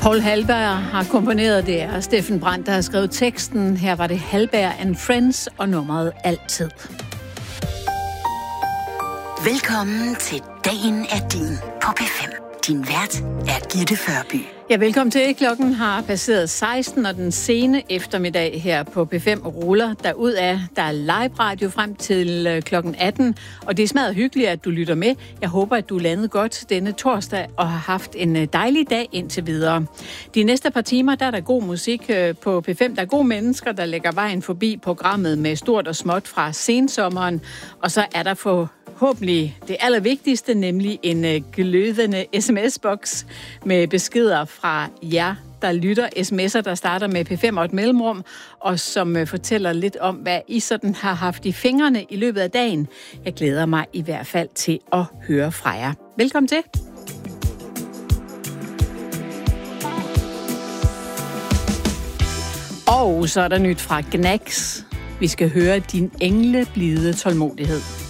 Paul Halberg har komponeret det, og Steffen Brandt, der har skrevet teksten. Her var det Halberg and Friends og nummeret Altid. Velkommen til Dagen er din på P5. Din vært er Gitte Førby. Ja, velkommen til. Klokken har passeret 16, og den sene eftermiddag her på P5 ruller derudad. Der er live radio frem til klokken 18, og det er smadret hyggeligt, at du lytter med. Jeg håber, at du landede godt denne torsdag og har haft en dejlig dag indtil videre. De næste par timer, der er der god musik på P5. Der er gode mennesker, der lægger vejen forbi programmet med stort og småt fra sensommeren, og så er der forhåbentlig det allervigtigste, nemlig en glødende sms-boks med beskeder fra jer, der lytter. sms'er, der starter med P5 og et mellemrum, og som fortæller lidt om, hvad I sådan har haft i fingrene i løbet af dagen. Jeg glæder mig i hvert fald til at høre fra jer. Velkommen til. Og så er der nyt fra Gnags. Vi skal høre din engleblide tålmodighed.